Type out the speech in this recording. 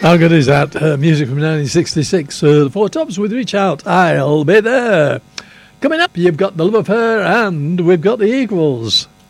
How good is that? Music from 1966. The Four Tops with Reach Out, I'll Be There. Coming up, you've got The Love Affair and we've got The Equals.